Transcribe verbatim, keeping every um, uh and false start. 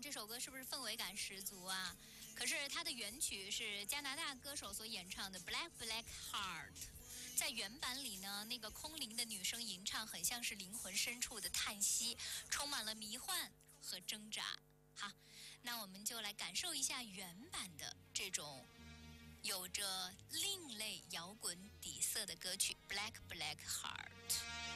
这首歌是不是氛围感十足啊？可是它的原曲是加拿大歌手所演唱的《Black Black Heart》。在原版里呢，那个空灵的女声吟唱很像是灵魂深处的叹息，充满了迷幻和挣扎。好，那我们就来感受一下原版的这种有着另类摇滚底色的歌曲《Black Black Heart》。